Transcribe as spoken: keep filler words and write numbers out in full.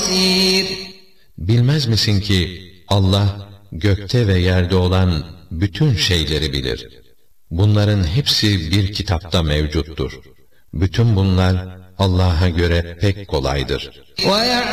بصير. Bilmez misin ki Allah gökte ve yerde olan bütün şeyleri bilir. Bunların hepsi bir kitapta mevcuttur. Bütün bunlar Allah'a göre pek kolaydır.